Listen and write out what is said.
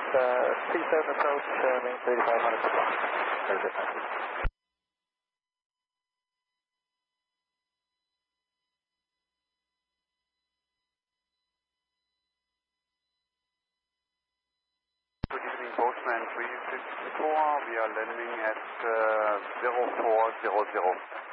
C7 approach, main 3500 o'clock. Very good, thank you. Good evening, Boatman 364. We are landing at 0400.